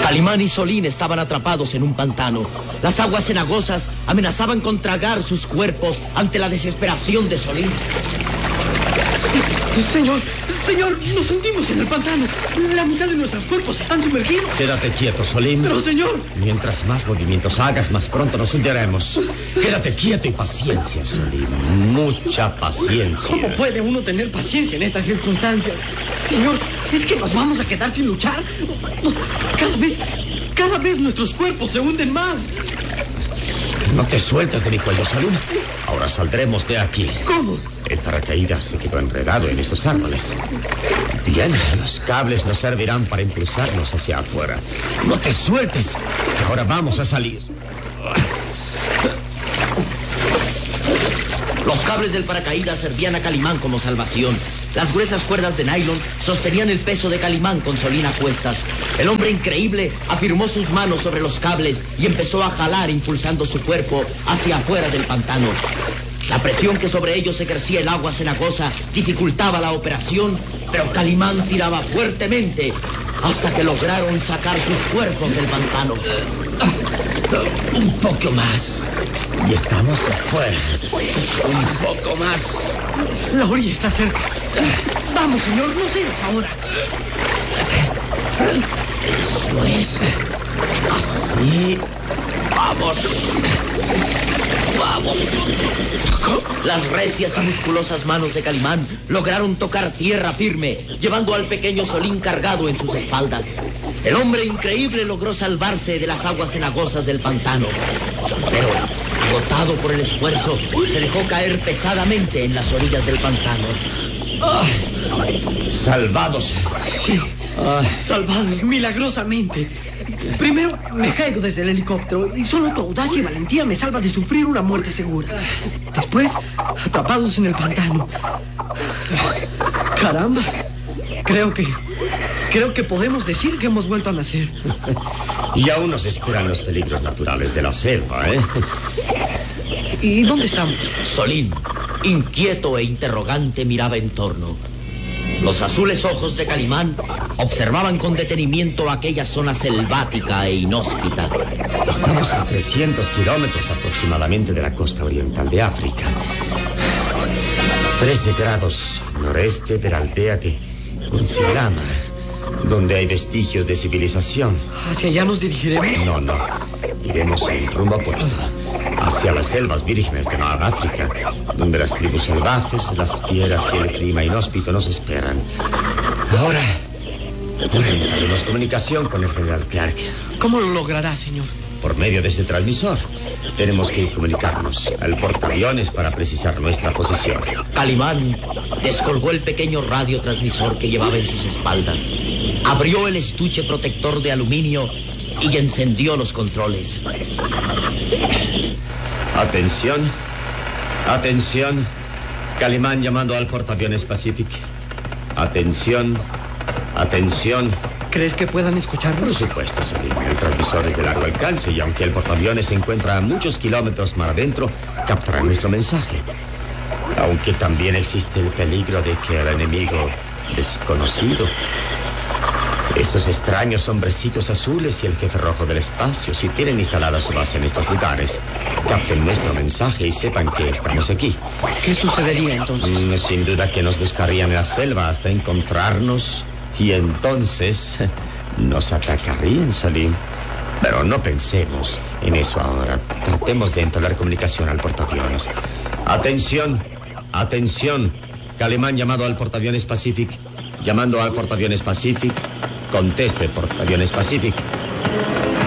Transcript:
Calimán y Solín estaban atrapados en un pantano. Las aguas cenagosas amenazaban con tragar sus cuerpos ante la desesperación de Solín. Señor, nos hundimos en el pantano. La mitad de nuestros cuerpos están sumergidos. Quédate quieto, Solín. Pero, señor... Mientras más movimientos hagas, más pronto nos hundiremos. Quédate quieto y paciencia, Solín. Mucha paciencia. ¿Cómo puede uno tener paciencia en estas circunstancias? Señor, ¿es que nos vamos a quedar sin luchar? Cada vez nuestros cuerpos se hunden más. No te sueltes de mi cuello, Solín. Ahora saldremos de aquí. ¿Cómo? El paracaídas se quedó enredado en esos árboles. Bien, los cables nos servirán para impulsarnos hacia afuera. No te sueltes, que ahora vamos a salir. Los cables del paracaídas servían a Calimán como salvación. Las gruesas cuerdas de nylon sostenían el peso de Calimán con Solín a cuestas. El hombre increíble afirmó sus manos sobre los cables y empezó a jalar, impulsando su cuerpo hacia afuera del pantano. La presión que sobre ellos ejercía el agua cenagosa dificultaba la operación, pero Calimán tiraba fuertemente hasta que lograron sacar sus cuerpos del pantano. Un poco más. Y estamos afuera. Un poco más. La orilla está cerca. Vamos, señor, no cedas ahora. Eso es. Así. Vamos. Las recias y musculosas manos de Calimán lograron tocar tierra firme, llevando al pequeño Solín cargado en sus espaldas. El hombre increíble logró salvarse de las aguas cenagosas del pantano. Pero, agotado por el esfuerzo, se dejó caer pesadamente en las orillas del pantano. Salvados. Sí, salvados milagrosamente. Primero me caigo desde el helicóptero y solo tu audacia y valentía me salva de sufrir una muerte segura. Después, atrapados en el pantano. Caramba, creo que podemos decir que hemos vuelto a nacer. Y aún nos esperan los peligros naturales de la selva, ¿eh? ¿Y dónde estamos? Solín, inquieto e interrogante, miraba en torno. Los azules ojos de Calimán observaban con detenimiento aquella zona selvática e inhóspita. Estamos a 300 kilómetros aproximadamente de la costa oriental de África. 13 grados noreste de la aldea de Kunsilama, donde hay vestigios de civilización. ¿Hacia allá nos dirigiremos? No. Iremos en rumbo opuesto, hacia las selvas vírgenes de Nueva África, donde las tribus salvajes, las fieras y el clima inhóspito nos esperan. Ahora entablaremos comunicación con el general Clark. ¿Cómo lo logrará, señor? Por medio de ese transmisor. Tenemos que comunicarnos al portaaviones para precisar nuestra posición. Calimán descolgó el pequeño radiotransmisor que llevaba en sus espaldas, abrió el estuche protector de aluminio y encendió los controles. Atención. Calimán llamando al portaaviones Pacific. Atención. ¿Crees que puedan escucharnos? Por supuesto, Solín. El transmisor es de largo alcance y aunque el portaaviones se encuentra a muchos kilómetros mar adentro, captará nuestro mensaje. Aunque también existe el peligro de que el enemigo desconocido, esos extraños hombrecillos azules y el jefe rojo del espacio, si tienen instalada su base en estos lugares, capten nuestro mensaje y sepan que estamos aquí. ¿Qué sucedería entonces? Sin duda que nos buscarían en la selva hasta encontrarnos y entonces nos atacarían, Solín. Pero no pensemos en eso ahora. Tratemos de entablar comunicación al portaaviones. Atención. Calimán llamado al portaaviones Pacific. Llamando al portaaviones Pacific. Conteste, portaaviones Pacific.